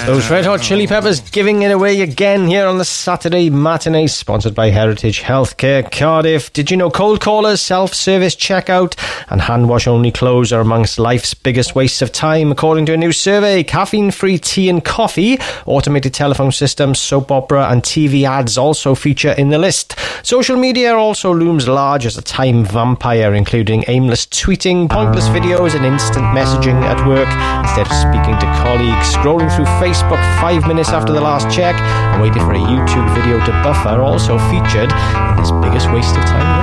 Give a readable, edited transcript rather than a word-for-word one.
Those Red Hot Chili Peppers giving it away again here on the Saturday matinee, sponsored by Heritage Healthcare Cardiff. Did you know cold callers, self-service checkout and hand wash only clothes are amongst life's biggest wastes of time, according to a new survey? Caffeine-free tea and coffee, automated telephone systems, soap opera and TV ads also feature in the list. Social media also looms large as a time vampire, including aimless tweeting, pointless videos and instant messaging at work instead of speaking to colleagues. Scrolling through Facebook 5 minutes after the last check and waiting for a YouTube video to buffer also featured in this biggest waste of time.